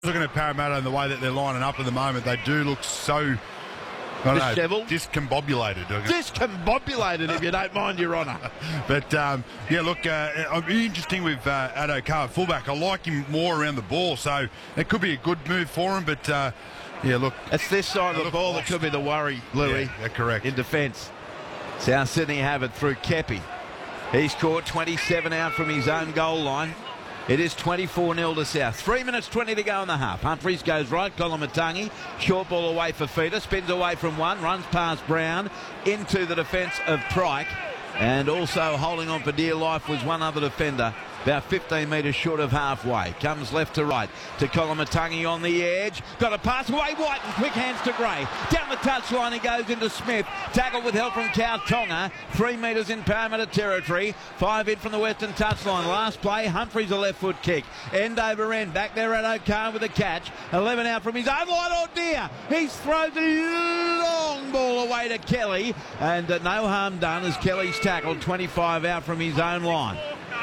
Looking at Parramatta and the way that they're lining up at the moment, they do look so dishevelled, discombobulated. Discombobulated, if you don't mind, Your Honour. But yeah, look, it'll be interesting with Addo-Carr, fullback. I like him more around the ball, so it could be a good move for him. But yeah, look, it's this side of the ball that could be the worry, Louis. Yeah, correct. In defence, South Sydney have it through Kepi. He's caught 27 out from his own goal line. It is 24-0 to South. 3 minutes 20 to go in the half. Humphries goes right. Koloamatangi. Short ball away for Feeder. Spins away from one. Runs past Brown. Into the defence of Pryke. And also holding on for dear life was one other defender. About 15 metres short of halfway. Comes left to right to Koloamatangi on the edge. Got a pass away. White and quick hands to Gray. Down the touchline he goes into Smith. Tackle with help from Kautonga. 3 metres in Parramatta territory. 5 in from the western touchline. Last play, Humphries a left foot kick. End over end. Back there at O'Carr with a catch. 11 out from his own line. Oh dear. He throws a long ball away to Kelly. And no harm done as Kelly's tackled. 25 out from his own line.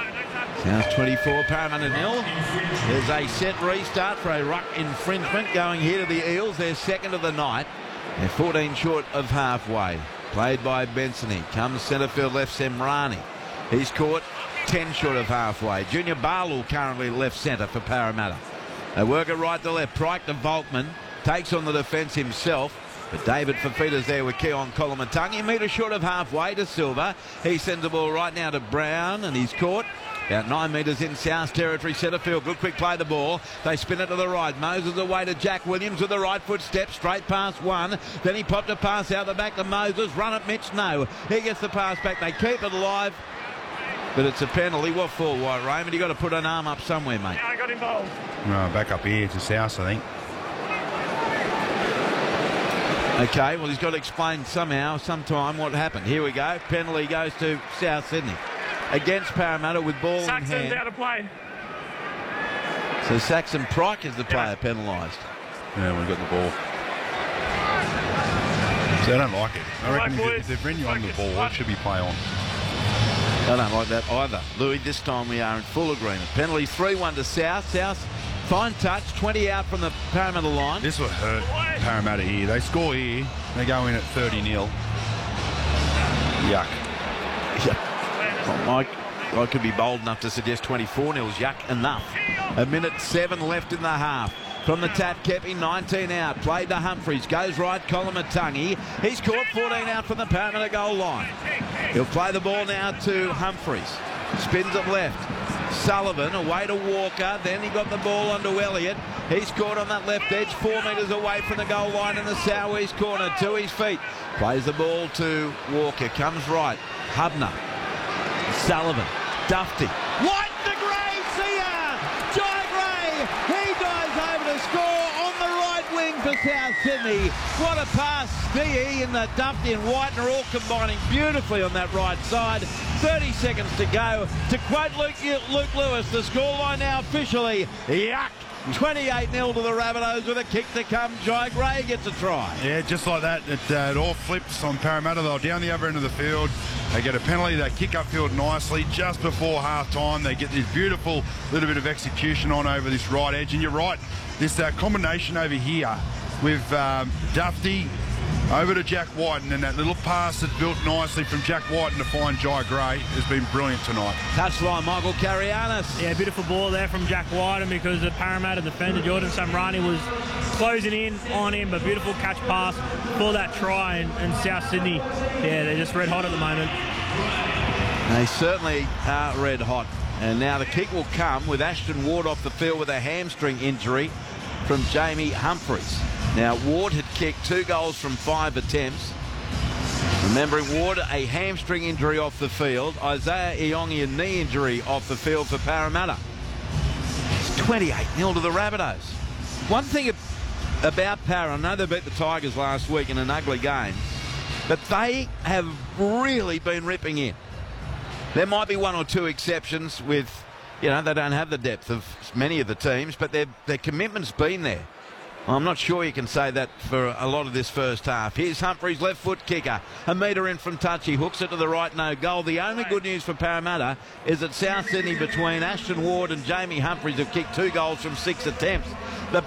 South 24, Parramatta 0. There's a set restart for a ruck infringement going here to the Eels. They're second of the night. They're 14 short of halfway. Played by Benson. He comes centre field left, Semrani. He's caught 10 short of halfway. Junior Barlow currently left centre for Parramatta. They work it right to left. Pryke to Volkman. Takes on the defence himself. But David Fafita's there with Keon Koloamatangi. A metre short of halfway to Silva. He sends the ball right now to Brown and he's caught. About 9 metres in South territory, centre field. Good quick play the ball. They spin it to the right. Moses away to Jack Williams with the right foot step. Straight past one. Then he popped a pass out the back to Moses. Run it, Mitch. No. He gets the pass back. They keep it alive. But it's a penalty. What for, White Raymond? You got to put an arm up somewhere, mate. Yeah, I got involved. Back up here to South, I think. Okay, well, he's got to explain somehow, sometime what happened. Here we go. Penalty goes to South Sydney. Against Parramatta with ball Saxon's in hand. out of play. So Saxon Pryke is the player penalised. Yeah, we've got the ball. So I don't like it. I reckon if they've bring you on the ball, it should be play on. I don't like that either. Louis, this time we are in full agreement. Penalty 3-1 to South. South, fine touch, 20 out from the Parramatta line. This will hurt Parramatta here. They score here. They go in at 30-0. Yuck. Yeah. I could be bold enough to suggest 24-0's yuck enough. 1:07 left in the half. From the tap, Kepi, 19 out. Played to Humphries. Goes right, Koloamatangi. He's caught 14 out from the Parramatta goal line. He'll play the ball now to Humphries. Spins it left. Sullivan away to Walker. Then he got the ball onto Elliott. He's caught on that left edge, 4 metres away from the goal line in the southeast corner. To his feet. Plays the ball to Walker. Comes right. Hubner. Sullivan, Dufty, White to Gray, see ya! Jai Gray, he dives over to score on the right wing for South Sydney. What a pass, DE and the Dufty and White are all combining beautifully on that right side. 30 seconds to go. To quote Luke Lewis, the scoreline now officially, yuck! 28-0 to the Rabbitohs with a kick to come. Jai Gray gets a try. Yeah, just like that. It all flips on Parramatta. They're down the other end of the field. They get a penalty. They kick upfield nicely just before half-time. They get this beautiful little bit of execution on over this right edge. And you're right, this combination over here with Dufty over to Jack Whiten, and that little pass that's built nicely from Jack Whiten to find Jai Gray has been brilliant tonight. Touchline, Michael Carianis. Yeah, beautiful ball there from Jack Whiten because the Parramatta defender, Jordan Samrani, was closing in on him. A beautiful catch pass for that try, and South Sydney, yeah, they're just red hot at the moment. They certainly are red hot. And now the kick will come with Ashton Ward off the field with a hamstring injury from Jamie Humphries. Now, Ward had kicked 2 goals from 5 attempts. Remembering Ward, a hamstring injury off the field. Isaiah Iongi, a knee injury off the field for Parramatta. It's 28-0 to the Rabbitohs. One thing about Parra, I know they beat the Tigers last week in an ugly game, but they have really been ripping in. There might be 1 or 2 exceptions with, you know, they don't have the depth of many of the teams, but their commitment's been there. I'm not sure you can say that for a lot of this first half. Here's Humphries, left foot kicker. A metre in from touch. He hooks it to the right, no goal. The only good news for Parramatta is that South Sydney, between Ashton Ward and Jamie Humphries, have kicked 2 goals from 6 attempts. The